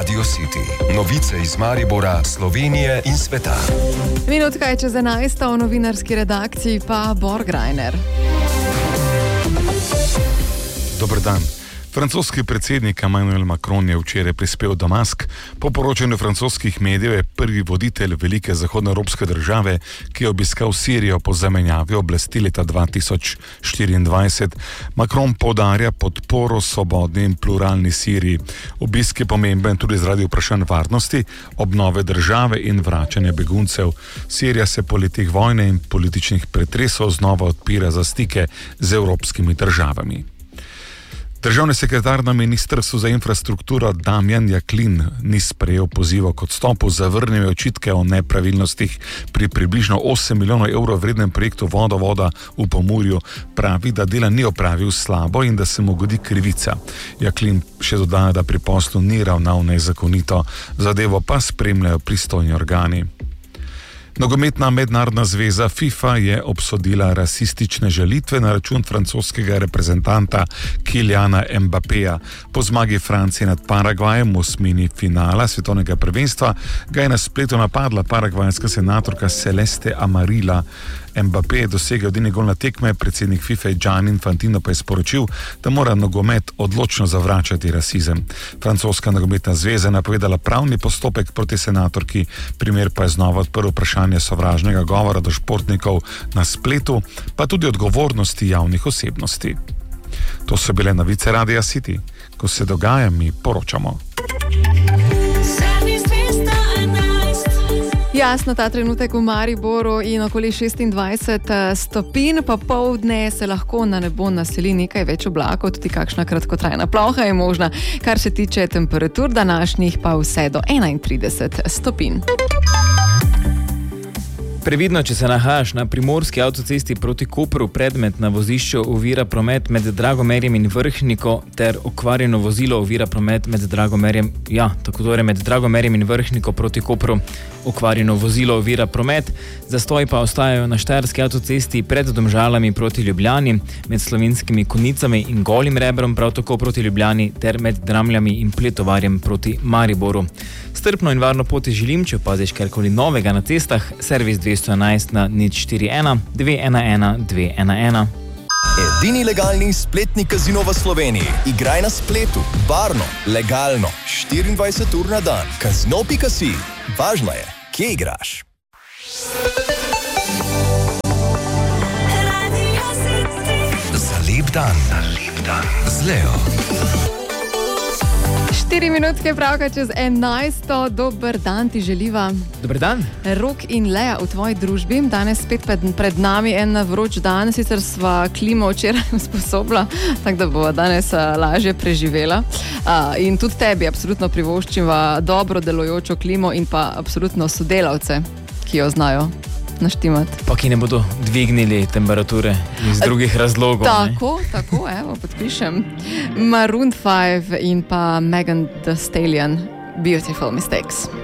Radio City. Novice iz Maribora, Slovenije in sveta. Minutka je čez 11, v novinarski redakciji pa Borgrajner. Dober dan. Francoski predsednik Emmanuel Macron je včeraj prispel v Damask. Po poročanju francoskih medijev je prvi voditelj velike zahodnoevropske države, ki je obiskal Sirijo po zamenjavi oblasti leta 2024. Macron poudarja podporo svobodni in pluralni Siriji. Obisk je pomemben tudi zaradi vprašanj varnosti, obnove države in vračanja beguncev. Sirija se po letih vojne in političnih pretresov znova odpira za stike z evropskimi državami. Državni sekretar na Ministrstvu za infrastrukturo Damjan Jaklin ni sprejel pozivov k odstopu, zavrnil je očitke o nepravilnostih pri približno 8 milijonov evrov vrednem projektu vodovoda v Pomurju. Pravi, da dela ni opravil slabo in da se mu godi krivica. Jaklin še dodaja, da pri poslu ni ravnal nezakonito, zadevo pa spremljajo pristojni organi. Nogometna mednarodna zveza FIFA je obsodila rasistične žalitve na račun francoskega reprezentanta Kyliana Mbappéja. Po zmagi Francije nad Paragvajem v osmini finala svetovnega prvenstva ga je na spletu napadla paragvajska senatorka Celeste Amarilla. Mbappé je dosegel edini gol na tekme, predsednik FIFA Gianni Infantino pa je sporočil, da mora nogomet odločno zavračati rasizem. Francoska nogometna zveza je napovedala pravni postopek proti senatorki, primer pa je znova odprl vprašanje sovražnega govora do športnikov na spletu, pa tudi odgovornosti javnih osebnosti. To so bile novice Radia City. Ko se dogaja, mi poročamo. Jasno, ta trenutek v Mariboru in okoli 26 stopinj, pa poldne se lahko na nebo naseli nekaj več oblakov, tudi kakšna kratkotrajna ploha je možna. Kar se tiče temperatur današnjih, pa vse do 31 stopinj. Previdno, če se nahajaš na primorski avtocesti proti Kopru, predmet na vozišču ovira promet med Dragomerjem in Vrhniko ter okvarjeno vozilo ovira promet med Dragomerjem, med Dragomerjem in Vrhniko proti Kopru. Okvarjeno vozilo ovira promet, zastoji pa ostajajo na štajerski avtocesti pred Domžalami proti Ljubljani, med Slovenskimi Konjicami in Golim Rebrom prav tako proti Ljubljani ter med Dramljami in Pletovarjem proti Mariboru. Strpno in varno poti želim, če opaziš karkoli novega na cestah, servis 211 na 041 211 211. Edini legalni spletni kazino v Sloveniji. Igraj na spletu, varno, legalno, 24 ur na dan. Kazino.si. Važno je, kje igraš. Za lep dan. Z Leo. 4 minutke pravka čez 11. Dober dan ti želiva. Dober dan. Rok in Lea v tvoji družbi. Danes spet pred nami en vroč dan. Sicer sva klimo včeraj usposobila, tako da bo danes lažje preživela. In tudi tebi absolutno privoščiva dobro delujočo klimo in pa absolutno sodelavce, ki jo znajo naštimati. Pa ki ne bodo dvignili temperature iz drugih razlogov. Tako, evo, podpišem. Maroon 5 in pa Megan Thee Stallion, Beautiful Mistakes.